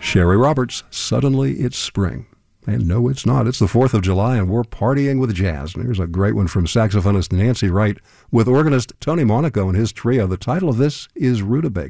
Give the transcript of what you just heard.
Sherry Roberts, Suddenly It's Spring. And no, it's not. It's the 4th of July, and we're partying with jazz. And here's a great one from saxophonist Nancy Wright with organist Tony Monaco and his trio. The title of this is Rutabaga.